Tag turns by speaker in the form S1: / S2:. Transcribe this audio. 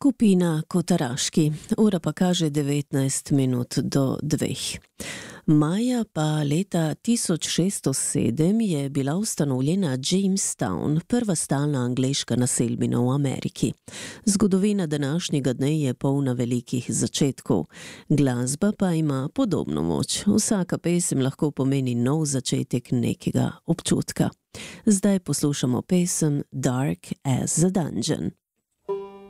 S1: Skupina Kotaraški, ura pa kaže 19 minut do 2. Maja pa leta 1607 je bila ustanovljena Jamestown, prva stalna angleška naselbina v Ameriki. Zgodovina današnjega dne je polna velikih začetkov. Glasba pa ima podobno moč. Vsaka pesem lahko pomeni nov začetek nekega občutka. Zdaj poslušamo pesem Dark as a Dungeon.